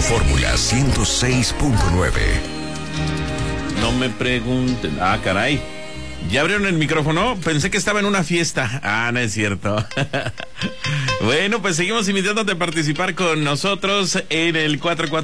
Fórmula 106.9. No me pregunten. Ah, caray. ¿Ya abrieron el micrófono? Pensé que estaba en una fiesta. Ah, no es cierto. Bueno, pues seguimos invitándote a participar con nosotros en el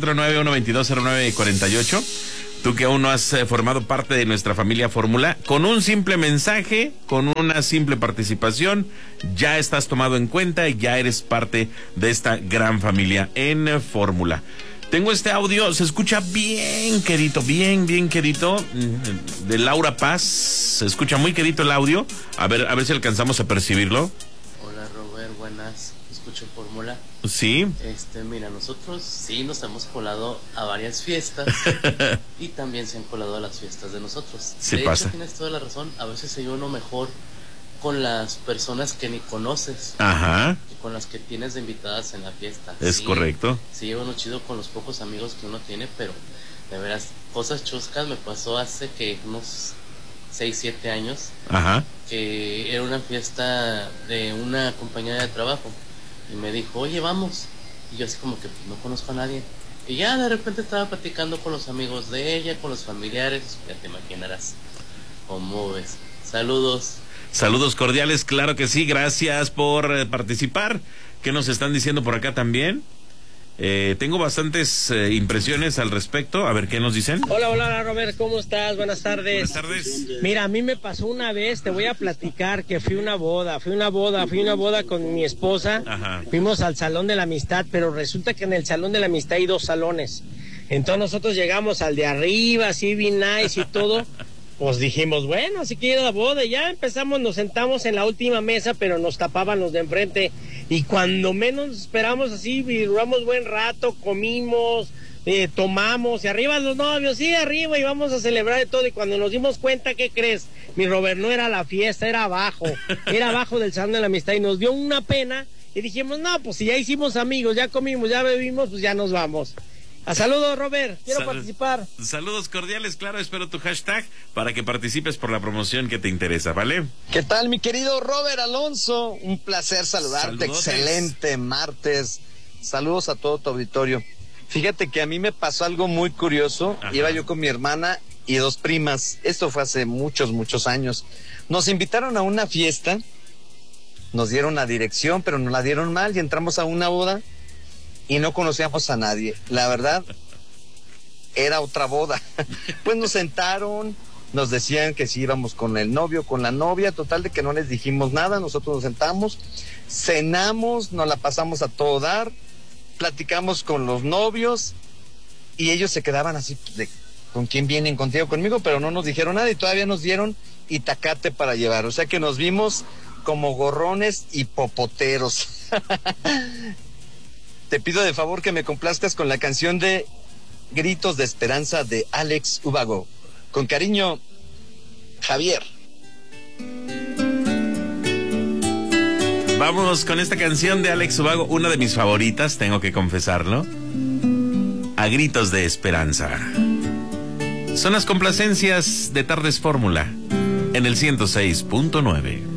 449-122-0948. Tú que aún no has formado parte de nuestra familia Fórmula, con un simple mensaje, con una simple participación, ya estás tomado en cuenta y ya eres parte de esta gran familia en Fórmula. Tengo este audio, se escucha bien quedito, bien quedito, de Laura Paz. Se escucha muy quedito el audio. A ver si alcanzamos a percibirlo. Hola Robert, buenas. Escucho Fórmula. Sí. Mira, nosotros sí nos hemos colado a varias fiestas y también se han colado a las fiestas de nosotros. Sí de pasa. hecho, tienes toda la razón. A veces se lleva uno mejor con las personas que ni conoces. Ajá. Que con las que tienes de invitadas en la fiesta. Es sí, correcto. Sí, lleva uno chido con los pocos amigos que uno tiene, pero de veras, cosas chuscas me pasó hace que unos 6, 7 años. Ajá. Que era una fiesta de una compañera de trabajo y me dijo, oye, vamos. Y yo así como que pues, no conozco a nadie. Y ya de repente estaba platicando con los amigos de ella, con los familiares. Ya te imaginarás cómo ves. Saludos. Saludos cordiales, claro que sí, gracias por participar. ¿Qué nos están diciendo por acá también? Tengo bastantes impresiones al respecto. A ver, ¿qué nos dicen? Hola, Robert, ¿cómo estás? Buenas tardes. Buenas tardes. Mira, a mí me pasó una vez, te voy a platicar que fui a una boda con mi esposa. Ajá. Fuimos al Salón de la Amistad, pero resulta que en el Salón de la Amistad hay 2 salones. Entonces nosotros llegamos al de arriba, así bien nice y todo. Pues dijimos, bueno, así que ir a la boda. Ya empezamos, nos sentamos en la última mesa, pero nos tapaban los de enfrente. Y cuando menos esperamos así, duramos buen rato, comimos, tomamos. Y arriba los novios, sí, arriba, y vamos a celebrar y todo. Y cuando nos dimos cuenta, ¿qué crees? Mi Robert, no era la fiesta, era abajo del Salón de la Amistad. Y nos dio una pena. Y dijimos, no, pues si ya hicimos amigos, ya comimos, ya bebimos, pues ya nos vamos. A saludos, Robert, quiero participar. Saludos cordiales, claro, espero tu hashtag para que participes por la promoción que te interesa, ¿vale? ¿Qué tal, mi querido Robert Alonso? Un placer saludarte. Saludotes. Excelente martes. Saludos a todo tu auditorio. Fíjate que a mí me pasó algo muy curioso. Ajá. Iba yo con mi hermana y 2 primas. Esto fue hace muchos años. Nos invitaron a una fiesta. Nos dieron la dirección, pero nos la dieron mal y entramos a una boda y no conocíamos a nadie. La verdad, era otra boda. Pues nos sentaron, nos decían que si íbamos con el novio, con la novia, total de que no les dijimos nada. Nosotros nos sentamos, cenamos, nos la pasamos a todo dar, platicamos con los novios y ellos se quedaban así de, ¿con quién vienen? ¿Contigo, conmigo? Pero no nos dijeron nada y todavía nos dieron itacate para llevar. O sea que nos vimos como gorrones y popoteros. Te pido de favor que me complazcas con la canción de Gritos de Esperanza de Alex Ubago. Con cariño, Javier. Vamos con esta canción de Alex Ubago, una de mis favoritas, tengo que confesarlo. A Gritos de Esperanza. Son las complacencias de Tardes Fórmula en el 106.9.